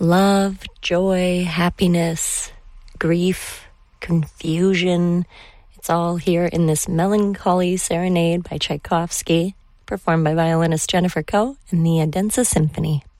love, joy, happiness, grief, confusion. It's all here in this melancholy serenade by Tchaikovsky, performed by violinist Jennifer Koh and the Odense Symphony.